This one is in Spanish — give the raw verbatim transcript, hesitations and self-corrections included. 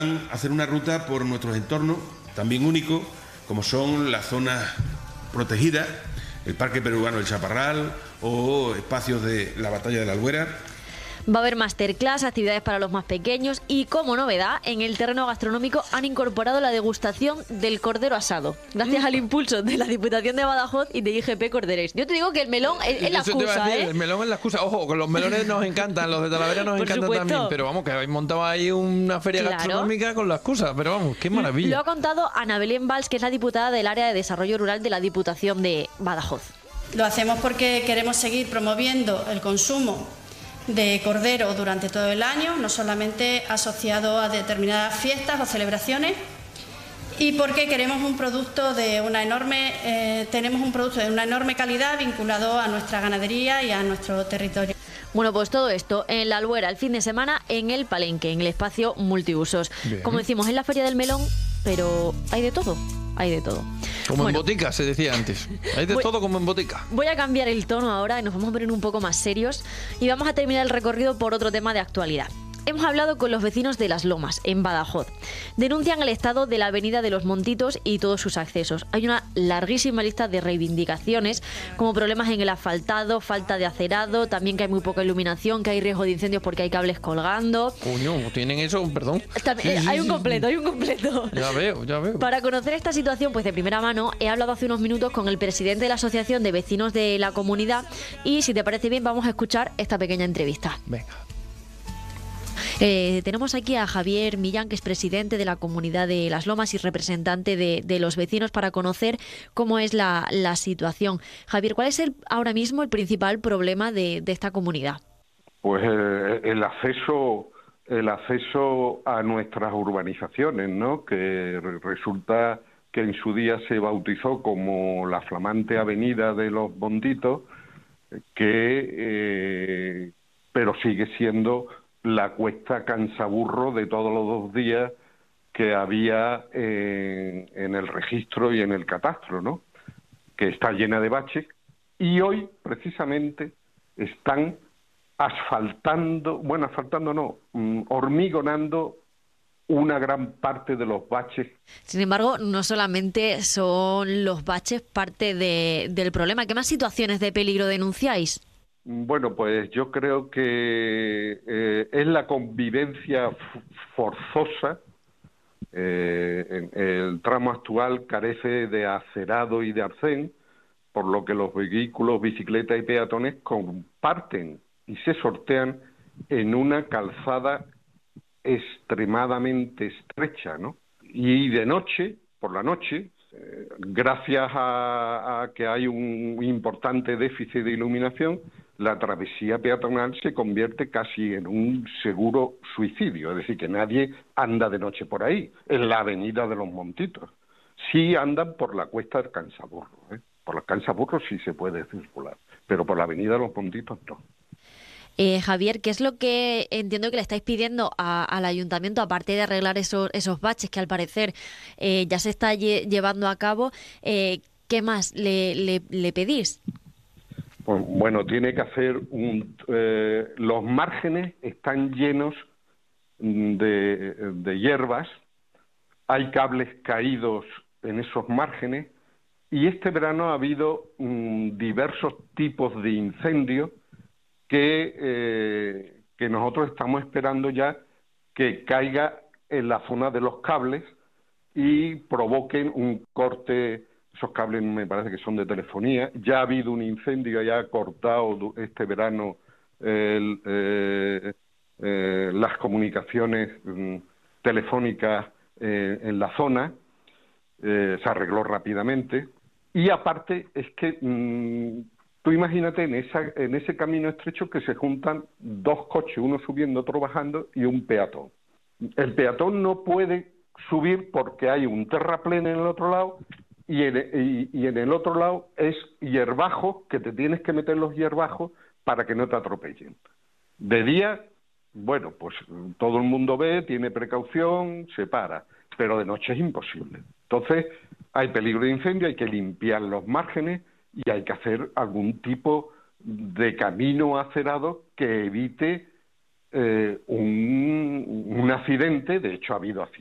hacer una ruta por nuestros entornos, también únicos, como son las zonas protegidas, el Parque Peruano del Chaparral o espacios de la Batalla de la Albuera. Va a haber masterclass, actividades para los más pequeños y, como novedad, en el terreno gastronómico han incorporado la degustación del cordero asado, gracias al impulso de la Diputación de Badajoz y de I G P Corderes. Yo te digo que el melón es, es la Eso te iba a excusa, decir, ¿eh? El melón es la excusa. Ojo, con los melones nos encantan, los de Talavera nos Por encantan supuesto. también, pero vamos, que habéis montado ahí una feria Claro. gastronómica con la excusa, pero vamos, qué maravilla. Lo ha contado Ana Belén Valls, que es la diputada del área de desarrollo rural de la Diputación de Badajoz. Lo hacemos porque queremos seguir promoviendo el consumo de cordero durante todo el año, no solamente asociado a determinadas fiestas o celebraciones, y porque queremos un producto de una enorme, eh, tenemos un producto de una enorme calidad vinculado a nuestra ganadería y a nuestro territorio. Bueno, pues todo esto en la Albuera el fin de semana en el Palenque, en el espacio multiusos. Bien. Como decimos, es la Feria del Melón, pero hay de todo, hay de todo. Como Bueno, en botica, se decía antes. Hay de Voy- todo como en botica. Voy a cambiar el tono ahora y nos vamos a poner un poco más serios y vamos a terminar el recorrido por otro tema de actualidad. Hemos hablado con los vecinos de Las Lomas, en Badajoz. Denuncian el estado de la avenida de los Montitos y todos sus accesos. Hay una larguísima lista de reivindicaciones, como problemas en el asfaltado, falta de acerado, también que hay muy poca iluminación, que hay riesgo de incendios porque hay cables colgando. Coño, tienen eso, perdón. También- Sí, sí, hay un sí. completo, hay un completo. Ya veo, ya veo. Para conocer esta situación, pues de primera mano, he hablado hace unos minutos con el presidente de la Asociación de Vecinos de la Comunidad y, si te parece bien, vamos a escuchar esta pequeña entrevista. Venga. Eh, tenemos aquí a Javier Millán, que es presidente de la Comunidad de Las Lomas y representante de, de los vecinos, para conocer cómo es la, la situación. Javier, ¿cuál es el, ahora mismo el principal problema de, de esta comunidad? Pues eh, el acceso el acceso a nuestras urbanizaciones, ¿no? Que re- resulta que en su día se bautizó como la flamante avenida de los Montitos, que eh, pero sigue siendo la cuesta cansaburro de todos los dos días que había en, en el registro y en el catastro, ¿no? Que está llena de baches, y hoy precisamente están asfaltando, bueno, asfaltando no, mm, hormigonando una gran parte de los baches. Sin embargo, no solamente son los baches parte de- del problema. ¿Qué más situaciones de peligro denunciáis? Bueno, pues yo creo que eh, es la convivencia f- forzosa. Eh, en- el tramo actual carece de acerado y de arcén, por lo que los vehículos, bicicletas y peatones comparten y se sortean en una calzada extremadamente estrecha, ¿no? Y de noche, por la noche, eh, gracias a, a que hay un importante déficit de iluminación, la travesía peatonal se convierte casi en un seguro suicidio, es decir, que nadie anda de noche por ahí, en la avenida de los Montitos. Sí andan por la cuesta del Cansaburro, ¿eh? Por la Cansaburro sí se puede circular, pero por la avenida de los Montitos no. Eh, Javier, ¿qué es lo que entiendo que le estáis pidiendo a- al ayuntamiento, aparte de arreglar esos, esos baches que al parecer eh, ya se está lle- llevando a cabo? Eh, ¿Qué más le, le- le pedís? Pues, bueno, tiene que hacer un... eh, los márgenes están llenos mm, de, de hierbas, hay cables caídos en esos márgenes, y este verano ha habido mm, diversos tipos de incendios que, eh, que nosotros estamos esperando ya que caiga en la zona de los cables y provoquen un corte. Esos cables me parece que son de telefonía. Ya ha habido un incendio, ya ha cortado du- este verano el, eh, eh, las comunicaciones mm, telefónicas eh, en la zona. Eh, se arregló rápidamente. Y aparte es que mm, tú imagínate en esa en ese camino estrecho que se juntan dos coches, uno subiendo, otro bajando, y un peatón. El peatón no puede subir porque hay un terraplén en el otro lado, y en, y, y en el otro lado es hierbajo, que te tienes que meter los hierbajos para que no te atropellen. De día, bueno, pues todo el mundo ve, tiene precaución, se para, pero de noche es imposible. Entonces, hay peligro de incendio, hay que limpiar los márgenes y hay que hacer algún tipo de camino acerado que evite eh, un, un accidente, de hecho ha habido accidentes